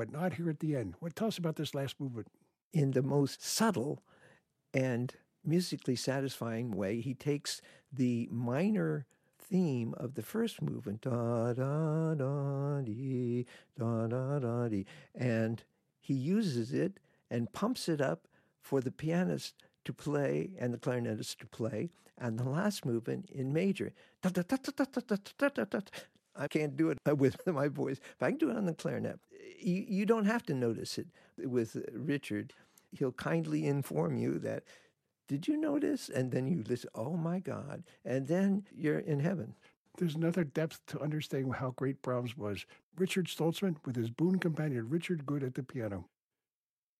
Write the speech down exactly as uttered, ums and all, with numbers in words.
but not here at the end. What tell us about this last movement? In the most subtle and musically satisfying way, he takes the minor theme of the first movement, da da da dee, da da da dee, and he uses it and pumps it up for the pianist to play and the clarinetist to play, and the last movement in major. Da, da, da, da, da, da, da, da, da. I can't do it with my voice, but I can do it on the clarinet. You, you don't have to notice it with Richard. He'll kindly inform you that, did you notice? And then you listen, oh my God, and then you're in heaven. There's another depth to understanding how great Brahms was. Richard Stoltzman with his boon companion Richard Good at the piano.